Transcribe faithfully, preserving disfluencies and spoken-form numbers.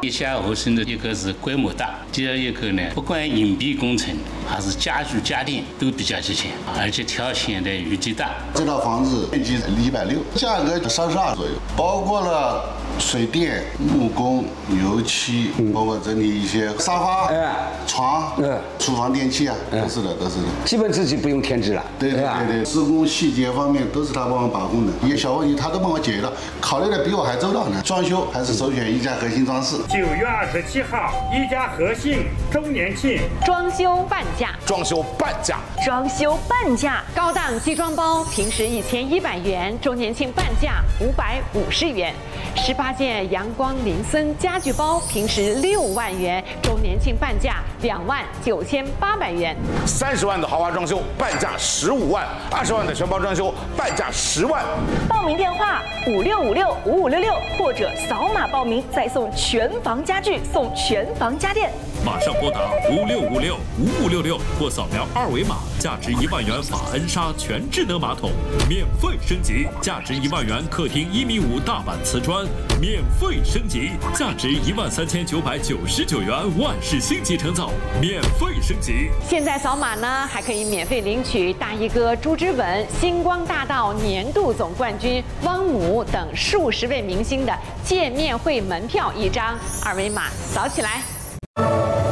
一家合生的一个是规模大，第二一个呢，不管隐蔽工程还是家具家电都比较齐全，而且条线的余地大。 这套房子面积一百六，价格三十二左右，包括了水电、木工、油漆，包括整理一些沙发、床、厨房电器啊，都是的，都是的。 基本自己不用添置了。 对对对对，施工细节方面都是他帮我把控的，一些小问题他都帮我解决了，考虑的比我还周到呢。装修还是首选一家核心装饰。 九月二十七号，一家核心周年庆， 装修半价， 装修半价， 装修半价，高档集装包平时一千一百元，周年庆半价五百五十元。十八件阳光林森家具包平时六万元，周年庆半价两万九千八百元。 三十万的豪华装修半价十五万，二十万的全包装修半价十万。 报名电话五六五六五五六六，或者扫码报名再送全房家具，送全房家电。 马上拨打五六五六五五六六或扫描二维码，价值一万元法恩莎全智能马桶免费升级，价值一万元客厅一米五大板瓷砖免费升级，价值一万三千九百九十九元万氏星级成造免费升级。 现在扫码呢，还可以免费领取大衣哥朱之文、星光大道年度总冠军汪姆等数十位明星的见面会门票一张，二维码扫起来。